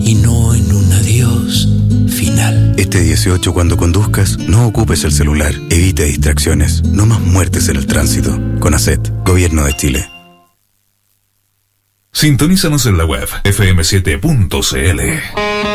y no en un adiós final. Este 18, cuando conduzcas, no ocupes el celular. Evite distracciones. No más muertes en el tránsito. CONACET, Gobierno de Chile. Sintonízanos en la web fm7.cl.